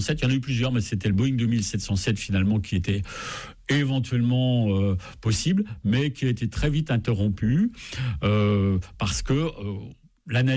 Il y en a eu plusieurs, mais c'était le Boeing 2707 finalement qui était éventuellement possible, mais qui a été très vite interrompu parce que l'analyse